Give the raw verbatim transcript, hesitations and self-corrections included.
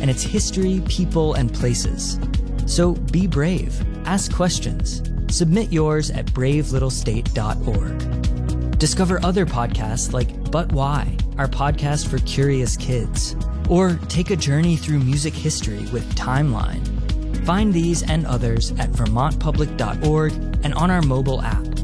and its history, people, and places. So be brave, ask questions, submit yours at brave little state dot org. Discover other podcasts like But Why, our podcast for curious kids, or take a journey through music history with Timeline. Find these and others at vermont public dot org and on our mobile app.